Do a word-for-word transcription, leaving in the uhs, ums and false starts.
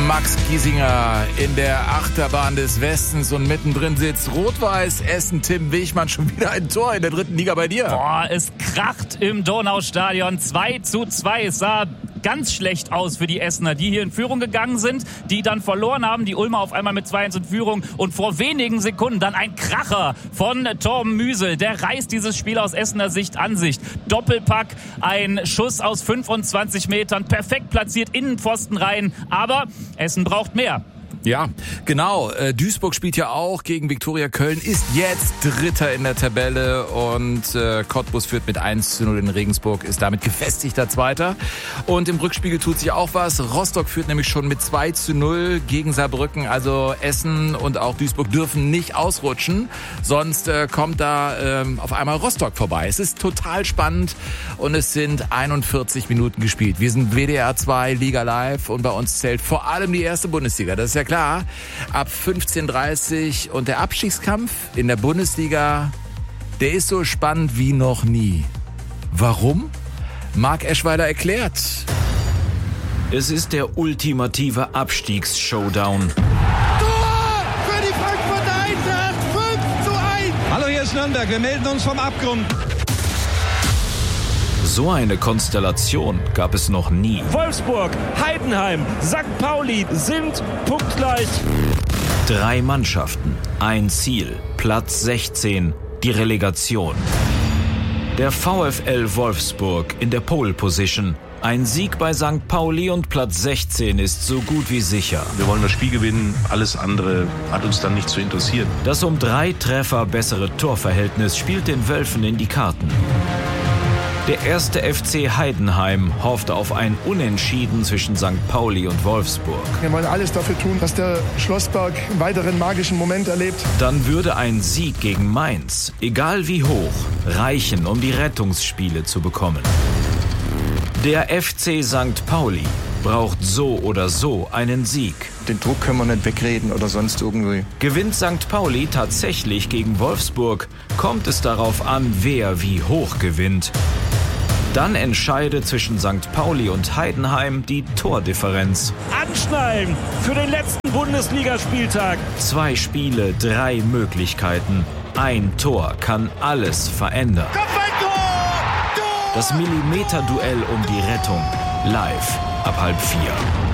Max Giesinger in der Achterbahn des Westens und mittendrin sitzt Rot-Weiß Essen. Tim Wichmann, schon wieder ein Tor in der dritten Liga bei dir. Boah, es kracht im Donaustadion. zwei zu zwei. Es sah ganz schlecht aus für die Essener, die hier in Führung gegangen sind, die dann verloren haben. Die Ulmer auf einmal mit zwei eins in Führung und vor wenigen Sekunden dann ein Kracher von Torben Müsel. Der reißt dieses Spiel aus Essener Sicht an sich. Doppelpack, ein Schuss aus fünfundzwanzig Metern, perfekt platziert, Innenpfosten rein. Aber Essen braucht mehr. Ja, genau. Äh, Duisburg spielt ja auch gegen Viktoria Köln, ist jetzt Dritter in der Tabelle und äh, Cottbus führt mit eins zu null in Regensburg, ist damit gefestigter Zweiter. Und im Rückspiegel tut sich auch was. Rostock führt nämlich schon mit zwei zu null gegen Saarbrücken. Also Essen und auch Duisburg dürfen nicht ausrutschen, sonst äh, kommt da äh, auf einmal Rostock vorbei. Es ist total spannend und es sind einundvierzig Minuten gespielt. Wir sind W D R zwei Liga Live und bei uns zählt vor allem die erste Bundesliga. Das ist ja klar. Ab fünfzehn Uhr dreißig und der Abstiegskampf in der Bundesliga, der ist so spannend wie noch nie. Warum? Marc Eschweiler erklärt. Es ist der ultimative Abstiegsshowdown. Tor für die Frankfurter Eintracht, fünf zu eins. Hallo, hier ist Nürnberg, wir melden uns vom Abgrund. So eine Konstellation gab es noch nie. Wolfsburg, Heidenheim, Sankt Pauli sind punktgleich. Drei Mannschaften, ein Ziel, Platz sechzehn, die Relegation. Der VfL Wolfsburg in der Pole Position. Ein Sieg bei Sankt Pauli und Platz sechzehn ist so gut wie sicher. Wir wollen das Spiel gewinnen, alles andere hat uns dann nicht zu interessieren. Das um drei Treffer bessere Torverhältnis spielt den Wölfen in die Karten. Der erste F C Heidenheim hoffte auf ein Unentschieden zwischen Sankt Pauli und Wolfsburg. Wir wollen alles dafür tun, dass der Schlossberg einen weiteren magischen Moment erlebt. Dann würde ein Sieg gegen Mainz, egal wie hoch, reichen, um die Rettungsspiele zu bekommen. Der F C Sankt Pauli braucht so oder so einen Sieg. Den Druck können wir nicht wegreden oder sonst irgendwie. Gewinnt Sankt Pauli tatsächlich gegen Wolfsburg, kommt es darauf an, wer wie hoch gewinnt. Dann entscheidet zwischen Sankt Pauli und Heidenheim die Tordifferenz. Anschnallen für den letzten Bundesligaspieltag. Zwei Spiele, drei Möglichkeiten. Ein Tor kann alles verändern. Das Millimeterduell um die Rettung. Live ab halb vier.